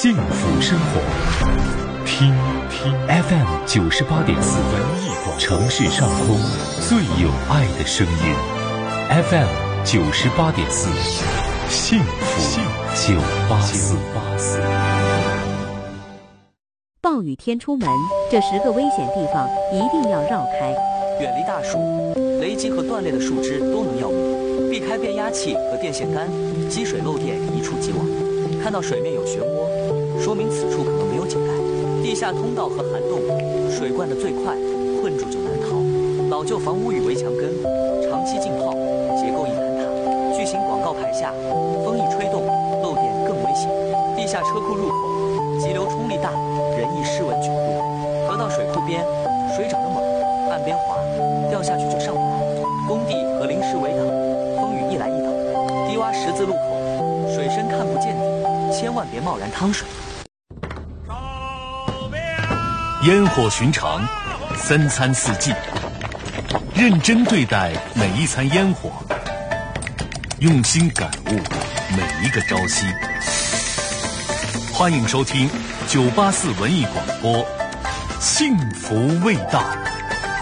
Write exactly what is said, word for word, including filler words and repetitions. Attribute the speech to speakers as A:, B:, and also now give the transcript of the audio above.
A: 幸福生活，听听 F M 九十八点四，文艺广播，城市上空最有爱的声音 ，F M 九十八点四，幸福九八四。
B: 暴雨天出门，这十个危险地方一定要绕开。
C: 远离大树，雷击和断裂的树枝都能要命，避开变压器和电线杆，积水漏电一触即亡。看到水面有漩涡，说明此处可能没有井盖。地下通道和涵洞，水灌得最快，困住就难逃。老旧房屋与围墙根，长期浸泡，结构易坍塌。巨型广告牌下，风一吹动，漏电更危险。地下车库入口，急流冲力大，人易失稳卷入。河到水库边，水涨得猛，岸边滑，掉下去就上不来。工地和临时围挡，风雨一来一倒。低洼十字路口，水深看不见底，千万别贸然趟水。
D: 烟火寻常，三餐四季，认真对待每一餐烟火，用心感悟每一个朝夕。欢迎收听九八四文艺广播，幸福味道。